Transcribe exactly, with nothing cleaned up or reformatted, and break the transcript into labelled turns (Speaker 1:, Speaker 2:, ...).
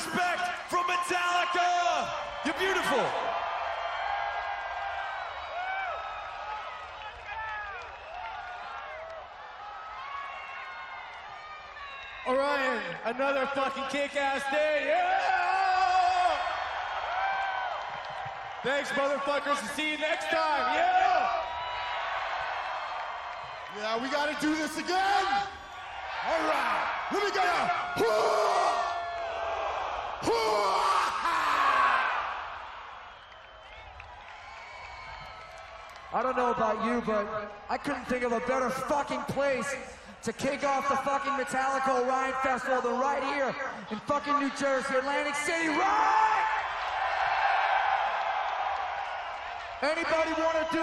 Speaker 1: respect from Metallica. You're beautiful.
Speaker 2: Orion, another fucking kick-ass day, yeah! Thanks, motherfuckers, and see you next time, yeah!
Speaker 3: Yeah, we gotta do this again! All right, let me get a...
Speaker 4: I don't know about you, but I couldn't think of a better fucking place to kick off the fucking Metallica Orion Festival than right here in fucking New Jersey, Atlantic City, right? Anybody want to do